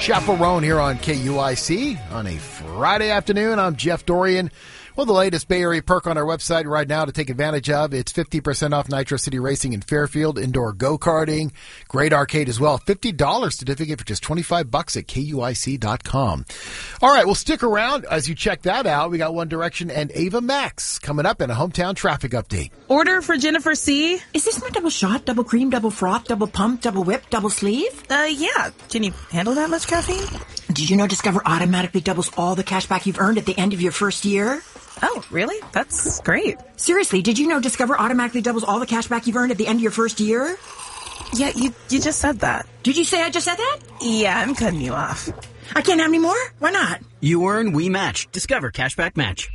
Chaperone here on KUIC on a Friday afternoon. I'm Jeff Dorian. Well, the latest Bay Area perk on our website right now to take advantage of. It's 50% off Nitro City Racing in Fairfield, indoor go-karting, great arcade as well. $50 certificate for just $25 at KUIC.com. All right, well, stick around as you check that out. We got One Direction and Ava Max coming up in a hometown traffic update. Order for Jennifer C. Is this my double shot, double cream, double froth, double pump, double whip, double sleeve? Yeah. Can you handle that much caffeine? Did you know Discover automatically doubles all the cash back you've earned at the end of your first year? Oh, really? That's great. Seriously, did you know Discover automatically doubles all the cash back you've earned at the end of your first year? Yeah, you just said that. Did you say I just said that? Yeah, I'm cutting you off. I can't have any more? Why not? You earn, we match. Discover Cashback Match.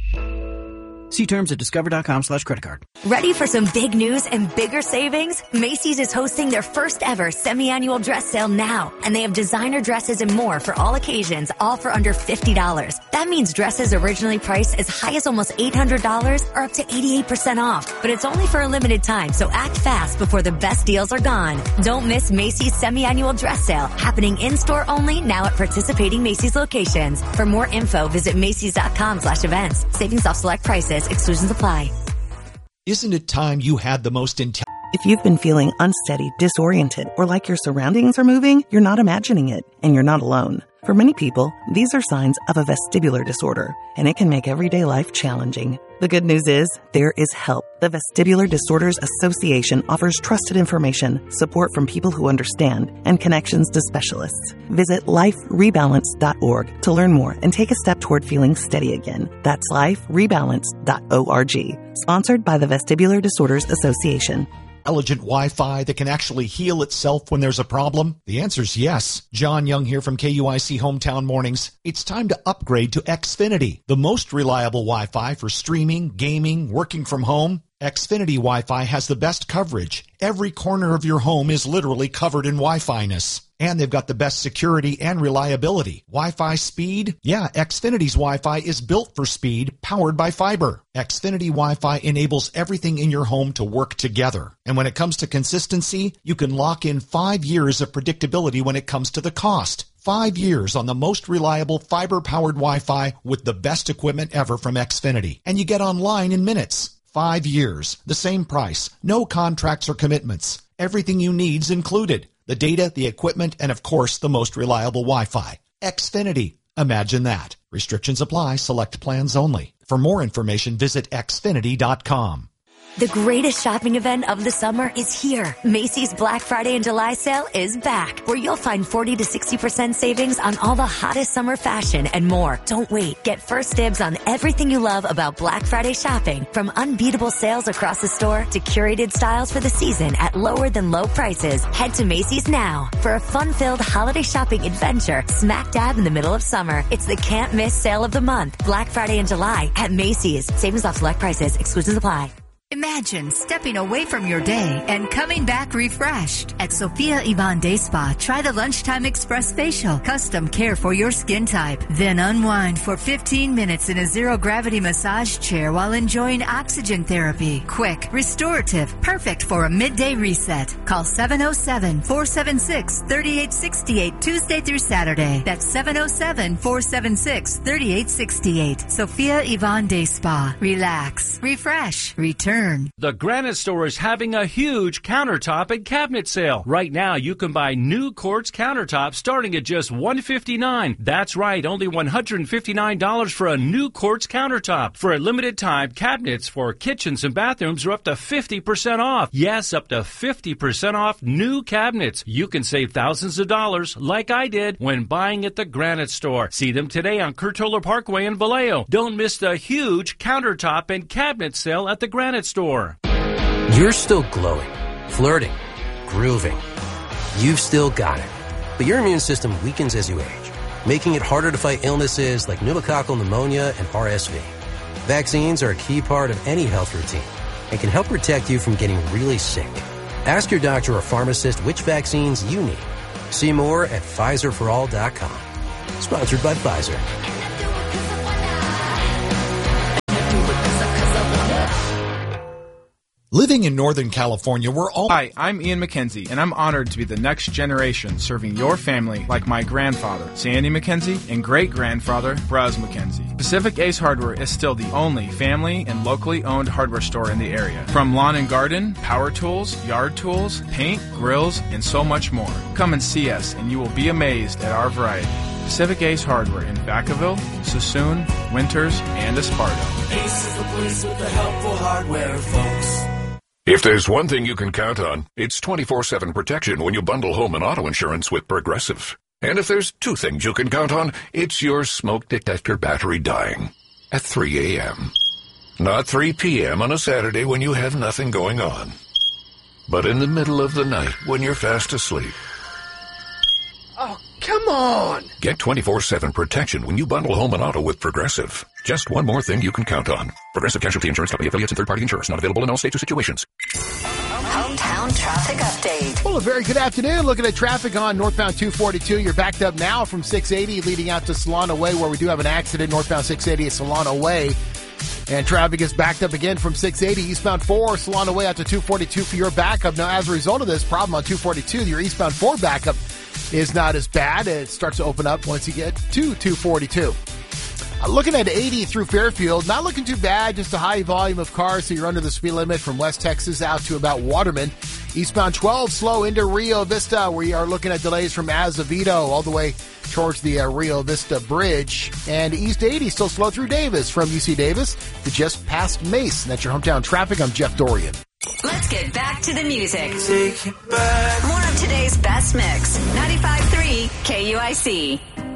See terms at discover.com/creditcard. Ready for some big news and bigger savings? Macy's is hosting their first ever semi-annual dress sale now, and they have designer dresses and more for all occasions, all for under $50. That means dresses originally priced as high as almost $800 are up to 88% off. But it's only for a limited time, so act fast before the best deals are gone. Don't miss Macy's semi-annual dress sale, happening in-store only now at participating Macy's locations. For more info, visit Macys.com/events. Savings off select prices. Exclusions apply. Isn't it time you had the most intense? If you've been feeling unsteady, disoriented, or like your surroundings are moving, you're not imagining it, and you're not alone. For many people, these are signs of a vestibular disorder, and it can make everyday life challenging. The good news is, there is help. The Vestibular Disorders Association offers trusted information, support from people who understand, and connections to specialists. Visit liferebalance.org to learn more and take a step toward feeling steady again. That's liferebalance.org. Sponsored by the Vestibular Disorders Association. Intelligent Wi-Fi that can actually heal itself when there's a problem? The answer's yes. John Young here from KUIC Hometown Mornings. It's time to upgrade to Xfinity, the most reliable Wi-Fi for streaming, gaming, working from home. Xfinity Wi-Fi has the best coverage. Every corner of your home is literally covered in Wi-Fi-ness. And they've got the best security and reliability. Wi-Fi speed? Yeah, Xfinity's Wi-Fi is built for speed, powered by fiber. Xfinity Wi-Fi enables everything in your home to work together. And when it comes to consistency, you can lock in 5 years of predictability when it comes to the cost. 5 years on the most reliable fiber-powered Wi-Fi with the best equipment ever from Xfinity. And you get online in minutes. 5 years, the same price, no contracts or commitments. Everything you need's included. The data, the equipment, and of course, the most reliable Wi-Fi. Xfinity. Imagine that. Restrictions apply. Select plans only. For more information, visit xfinity.com. The greatest shopping event of the summer is here. Macy's Black Friday and July sale is back, where you'll find 40 to 60% savings on all the hottest summer fashion and more. Don't wait. Get first dibs on everything you love about Black Friday shopping, from unbeatable sales across the store to curated styles for the season at lower than low prices. Head to Macy's now for a fun-filled holiday shopping adventure smack dab in the middle of summer. It's the can't miss sale of the month, Black Friday and July at Macy's. Savings off select prices. Exclusions apply. Imagine stepping away from your day and coming back refreshed. At Sophia Yvonne Day Spa, try the Lunchtime Express Facial, custom care for your skin type. Then unwind for 15 minutes in a zero-gravity massage chair while enjoying oxygen therapy. Quick, restorative, perfect for a midday reset. Call 707-476-3868 Tuesday through Saturday. That's 707-476-3868. Sophia Yvonne Day Spa. Relax, refresh, return. The Granite Store is having a huge countertop and cabinet sale. Right now, you can buy new quartz countertops starting at just $159. That's right, only $159 for a new quartz countertop. For a limited time, cabinets for kitchens and bathrooms are up to 50% off. Yes, up to 50% off new cabinets. You can save thousands of dollars, like I did, when buying at the Granite Store. See them today on Curtola Parkway in Vallejo. Don't miss the huge countertop and cabinet sale at the Granite Store. You're still glowing, flirting, grooving. You've still got it. But your immune system weakens as you age, making it harder to fight illnesses like pneumococcal pneumonia and RSV. Vaccines are a key part of any health routine and can help protect you from getting really sick. Ask your doctor or pharmacist which vaccines you need. See more at PfizerForAll.com. Sponsored by Pfizer. Living in Northern California, we're all... Hi, I'm Ian McKenzie, and I'm honored to be the next generation serving your family like my grandfather, Sandy McKenzie, and great-grandfather, Braz McKenzie. Pacific Ace Hardware is still the only family and locally owned hardware store in the area. From lawn and garden, power tools, yard tools, paint, grills, and so much more. Come and see us, and you will be amazed at our variety. Pacific Ace Hardware in Vacaville, Sassoon, Winters, and Esparto. Ace is the place with the helpful hardware, folks. If there's one thing you can count on, it's 24/7 protection when you bundle home and auto insurance with Progressive. And if there's two things you can count on, it's your smoke detector battery dying at 3 a.m. Not 3 p.m. on a Saturday when you have nothing going on, but in the middle of the night when you're fast asleep. Oh, come on! Get 24/7 protection when you bundle home and auto with Progressive. Just one more thing you can count on. Progressive Casualty Insurance Company, affiliates, and third-party insurers. Not available in all states or situations. Hometown traffic update. Well, a very good afternoon. Looking at traffic on northbound 242. You're backed up now from 680 leading out to Solano Way, where we do have an accident. Northbound 680 at Solano Way. And traffic is backed up again from 680 eastbound 4 Solano Way out to 242 for your backup. Now, as a result of this problem on 242, your eastbound 4 backup is not as bad. It starts to open up once you get to 242. Looking at 80 through Fairfield, not looking too bad, just a high volume of cars, so you're under the speed limit from West Texas out to about Waterman. Eastbound 12 slow into Rio Vista. We are looking at delays from Azevedo all the way towards the Rio Vista Bridge. And East 80 still slow through Davis from UC Davis to just past Mace. And that's your hometown traffic. I'm Jeff Dorian. Let's get back to the music. Take it back. More of today's best mix. 95.3 KUIC.